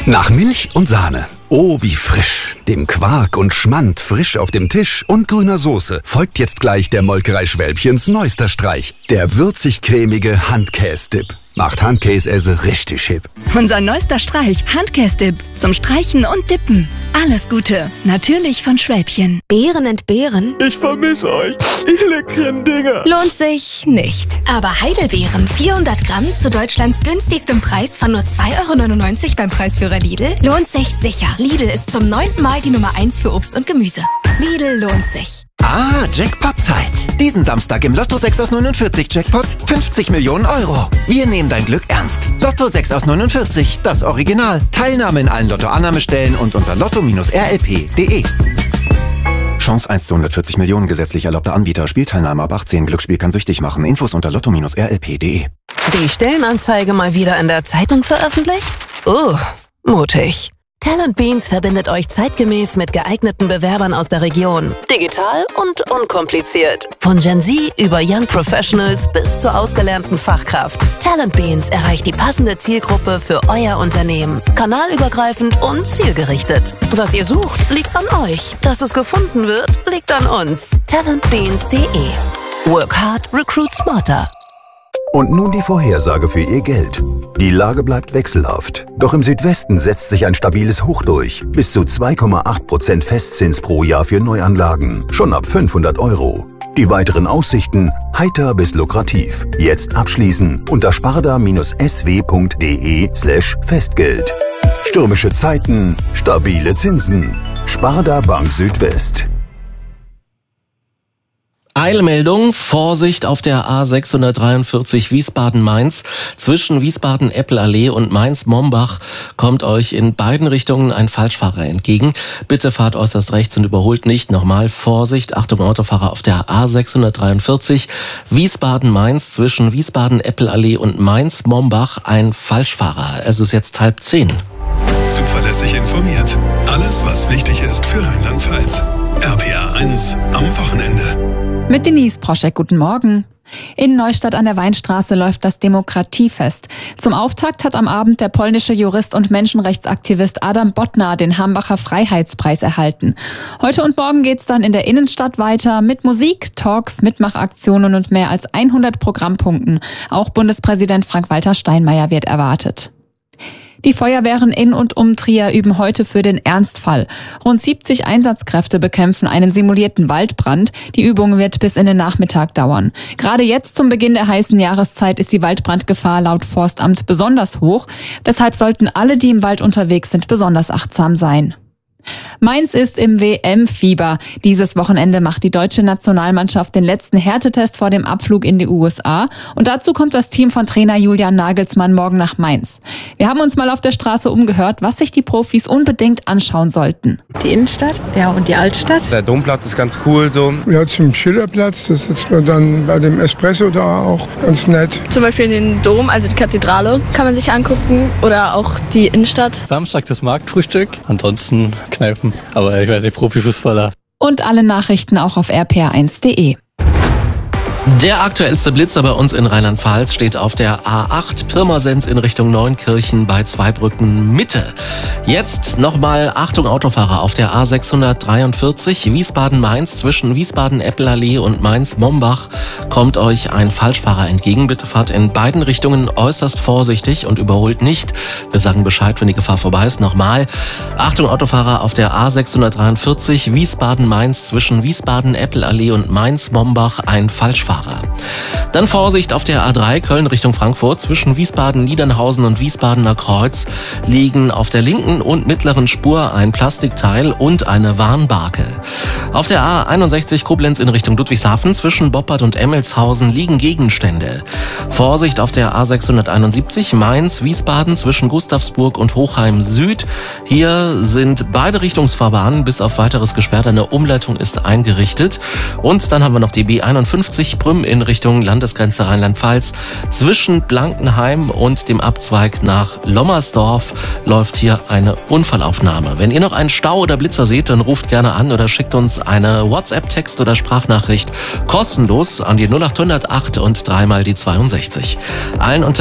Nach Milch und Sahne. Oh, wie frisch. Dem Quark und Schmand frisch auf dem Tisch und grüner Soße folgt jetzt gleich der Molkerei Schwälbchens neuester Streich. Der würzig-cremige Handkäse-Dip. Macht Handkäse richtig hip. Unser neuester Streich, Handkäse-Dip. Zum Streichen und Dippen. Alles Gute. Natürlich von Schwälbchen. Beeren entbehren? Ich vermisse euch. Ihr leckeren Dinger. Lohnt sich nicht. Aber Heidelbeeren, 400 Gramm zu Deutschlands günstigstem Preis von nur 2,99 € beim Preisführer Lidl, lohnt sich sicher. Lidl ist zum 9. Mal die Nummer 1 für Obst und Gemüse. Lidl lohnt sich. Ah, Jackpot-Zeit. Diesen Samstag im Lotto 6 aus 49 Jackpot 50 Millionen €. Wir nehmen dein Glück ernst. Lotto 6 aus 49, das Original. Teilnahme in allen Lotto-Annahmestellen und unter lotto-rlp.de. Chance 1 zu 140 Millionen, gesetzlich erlaubter Anbieter. Spielteilnahme ab 18. Glücksspiel kann süchtig machen. Infos unter lotto-rlp.de. Die Stellenanzeige mal wieder in der Zeitung veröffentlicht? Mutig. Talent Beans verbindet euch zeitgemäß mit geeigneten Bewerbern aus der Region. Digital und unkompliziert. Von Gen Z über Young Professionals bis zur ausgelernten Fachkraft. Talent Beans erreicht die passende Zielgruppe für euer Unternehmen. Kanalübergreifend und zielgerichtet. Was ihr sucht, liegt an euch. Dass es gefunden wird, liegt an uns. talentbeans.de. Work hard, recruit smarter. Und nun die Vorhersage für Ihr Geld. Die Lage bleibt wechselhaft. Doch im Südwesten setzt sich ein stabiles Hoch durch. Bis zu 2,8% Festzins pro Jahr für Neuanlagen. Schon ab 500 €. Die weiteren Aussichten heiter bis lukrativ. Jetzt abschließen unter sparda-sw.de/Festgeld. Stürmische Zeiten, stabile Zinsen. Sparda Bank Südwest. Eilmeldung, Vorsicht auf der A643 Wiesbaden-Mainz. Zwischen Wiesbaden-Eppelallee und Mainz-Mombach kommt euch in beiden Richtungen ein Falschfahrer entgegen. Bitte fahrt äußerst rechts und überholt nicht. Nochmal Vorsicht, Achtung Autofahrer auf der A643 Wiesbaden-Mainz. Zwischen Wiesbaden-Eppelallee und Mainz-Mombach ein Falschfahrer. Es ist jetzt 9:30. Zuverlässig informiert. Alles, was wichtig ist für Rheinland-Pfalz. RPA 1 am Wochenende. Mit Denise Proschek, guten Morgen. In Neustadt an der Weinstraße läuft das Demokratiefest. Zum Auftakt hat am Abend der polnische Jurist und Menschenrechtsaktivist Adam Bodnar den Hambacher Freiheitspreis erhalten. Heute und morgen geht's dann in der Innenstadt weiter mit Musik, Talks, Mitmachaktionen und mehr als 100 Programmpunkten. Auch Bundespräsident Frank-Walter Steinmeier wird erwartet. Die Feuerwehren in und um Trier üben heute für den Ernstfall. Rund 70 Einsatzkräfte bekämpfen einen simulierten Waldbrand. Die Übung wird bis in den Nachmittag dauern. Gerade jetzt zum Beginn der heißen Jahreszeit ist die Waldbrandgefahr laut Forstamt besonders hoch. Deshalb sollten alle, die im Wald unterwegs sind, besonders achtsam sein. Mainz ist im WM-Fieber. Dieses Wochenende macht die deutsche Nationalmannschaft den letzten Härtetest vor dem Abflug in die USA. Und dazu kommt das Team von Trainer Julian Nagelsmann morgen nach Mainz. Wir haben uns mal auf der Straße umgehört, was sich die Profis unbedingt anschauen sollten. Die Innenstadt, ja, und die Altstadt. Der Domplatz ist ganz cool so. Ja, zum Schillerplatz, das ist dann bei dem Espresso da auch ganz nett. Zum Beispiel den Dom, also die Kathedrale, kann man sich angucken. Oder auch die Innenstadt. Samstag das Marktfrühstück, ansonsten Kneipen. Aber ich weiß nicht, Profifußballer. Und alle Nachrichten auch auf rpa1.de. Der aktuellste Blitzer bei uns in Rheinland-Pfalz steht auf der A8 Pirmasens in Richtung Neunkirchen bei Zweibrücken Mitte. Jetzt nochmal Achtung Autofahrer auf der A643 Wiesbaden-Mainz. Zwischen Wiesbaden-Eppelallee und Mainz-Mombach kommt euch ein Falschfahrer entgegen. Bitte fahrt in beiden Richtungen äußerst vorsichtig und überholt nicht. Wir sagen Bescheid, wenn die Gefahr vorbei ist. Nochmal Achtung Autofahrer auf der A643 Wiesbaden-Mainz. Zwischen Wiesbaden-Eppelallee und Mainz-Mombach ein Falschfahrer. Dann Vorsicht auf der A3 Köln Richtung Frankfurt. Zwischen Wiesbaden-Niedernhausen und Wiesbadener Kreuz liegen auf der linken und mittleren Spur ein Plastikteil und eine Warnbarke. Auf der A61 Koblenz in Richtung Ludwigshafen zwischen Boppard und Emmelshausen liegen Gegenstände. Vorsicht auf der A671 Mainz-Wiesbaden zwischen Gustavsburg und Hochheim Süd. Hier sind beide Richtungsfahrbahnen bis auf weiteres gesperrt. Eine Umleitung ist eingerichtet. Und dann haben wir noch die B51 Prüm in Richtung Landesgrenze Rheinland-Pfalz. Zwischen Blankenheim und dem Abzweig nach Lommersdorf läuft hier eine Unfallaufnahme. Wenn ihr noch einen Stau oder Blitzer seht, dann ruft gerne an oder schickt uns eine WhatsApp-Text oder Sprachnachricht kostenlos an die 0800 8 und 3 mal die 62. Allen